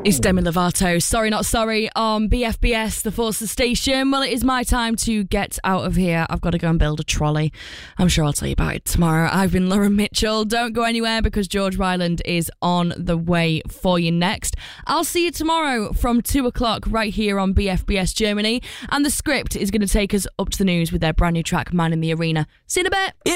It's Demi Lovato, Sorry Not Sorry, on BFBS, the Forces Station. Well, it is my time to get out of here. I've got to go and build a trolley. I'm sure I'll tell you about it tomorrow. I've been Lauren Mitchell. Don't go anywhere because George Ryland is on the way for you next. I'll see you tomorrow from 2 o'clock right here on BFBS Germany. And The Script is going to take us up to the news with their brand new track, Man in the Arena. See you in a bit.